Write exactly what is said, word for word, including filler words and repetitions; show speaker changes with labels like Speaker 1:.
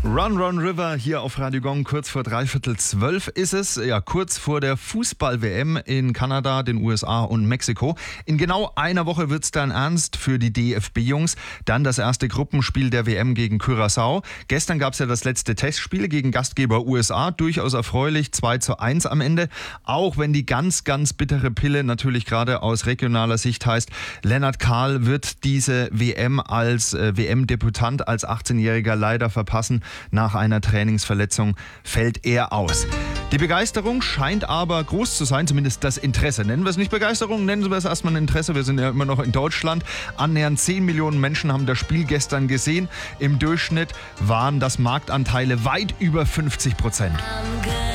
Speaker 1: Run, Run River hier auf Radio Gong, kurz vor dreiviertel zwölf ist es, ja kurz vor der Fußball-W M in Kanada, den U S A und Mexiko. In genau einer Woche wird's dann ernst für die D F B-Jungs. Dann das erste Gruppenspiel der W M gegen Curaçao. Gestern gab's ja das letzte Testspiel gegen Gastgeber U S A, durchaus erfreulich, zwei zu eins am Ende. Auch wenn die ganz, ganz bittere Pille natürlich gerade aus regionaler Sicht heißt, Lennart Kahl wird diese W M als äh, W M-Debütant, als achtzehnjähriger leider verpassen. Nach einer Trainingsverletzung fällt er aus. Die Begeisterung scheint aber groß zu sein, zumindest das Interesse. Nennen wir es nicht Begeisterung, nennen wir es erstmal ein Interesse. Wir sind ja immer noch in Deutschland. Annähernd zehn Millionen Menschen haben das Spiel gestern gesehen. Im Durchschnitt waren das Marktanteile weit über fünfzig Prozent.